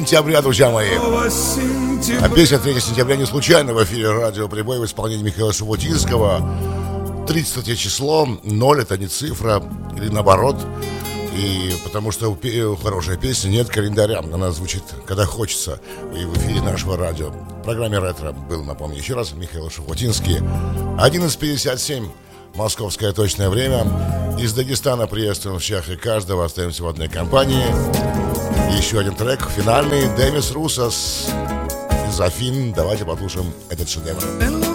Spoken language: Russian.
Сентября, друзья мои. А песня 3 сентября не случайно в эфире радио «Прибой» в исполнении Михаила Шуфутинского. 33 число, 0 это не цифра, или наоборот. И потому что у хорошей песни нет календаря. Она звучит, когда хочется. И в эфире нашего радио. В программе «Ретро» был, напомню еще раз, Михаил Шуфутинский. 11:57. Московское точное время. Из Дагестана приветствуем всех и каждого. Остаемся в одной компании. Еще один трек, финальный. Демис Русос из Афин. Давайте послушаем этот шедевр.